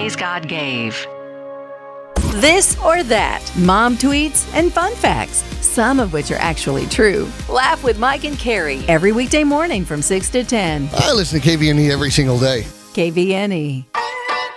days God gave. This or that. Mom tweets and fun facts, some of which are actually true. Laugh with Mike and Carrie every weekday morning from 6 to 10. I listen to KVNE every single day. KVNE.